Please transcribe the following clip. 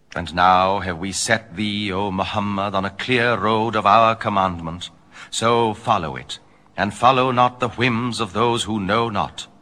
And now have we set thee, O Muhammad, on a clear road of our commandment. So follow it, and follow not the whims of those who know not.